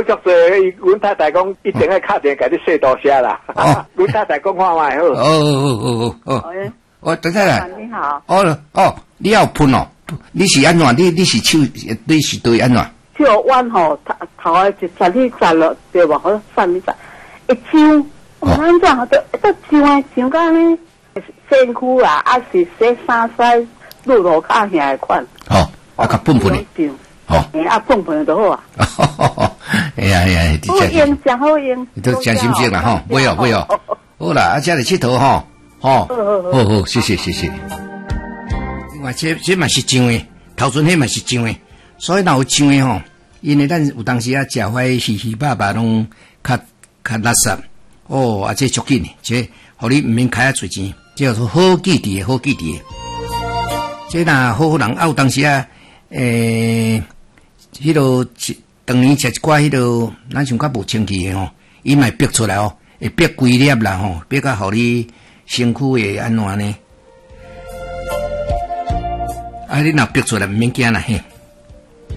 足济，阮太太讲一定要敲电话给你说多谢啦。阮太太讲看卖好。 哦，等下啦。 你好。 你要喷哦？你是安怎？你是手，你是对安怎？ 手腕吼，头啊一十去十了，对无？好三去十，一张，安怎好得张到呢？身躯啦，啊是洗衫洗，露露较下的款。 较喷喷的。 碰碰就好啊。 哎呀， 好用，真好用。 都真心性啦吼，袂哦。好啦，遮来佚佗吼，好，谢谢。另外，这嘛是上的，头前迄嘛是上的，所以若有上的吼，因为咱有当时啊，食歹稀巴巴拢较垃圾。这足紧的，这互你毋免开嘴钱，这叫做好记忆的。这若好人有当时啊，迄落当年食一寡迄落，咱想较无清气的吼，伊嘛逼出来哦，会逼规粒啦吼，逼甲互你身躯会安怎呢？你若逼出来，毋免惊啦嘿。